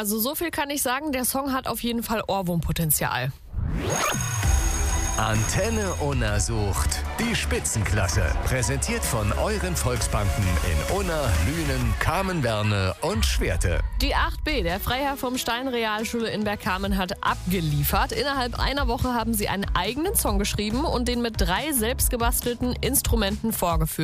Also so viel kann ich sagen, der Song hat auf jeden Fall Ohrwurmpotenzial. Antenne Unna sucht die Spitzenklasse. Präsentiert von euren Volksbanken in Unna, Lünen, Kamen-Werne und Schwerte. Die 8b der Freiherr vom Stein Realschule in Bergkamen hat abgeliefert. Innerhalb einer Woche haben sie einen eigenen Song geschrieben und den mit 3 selbstgebastelten Instrumenten vorgeführt.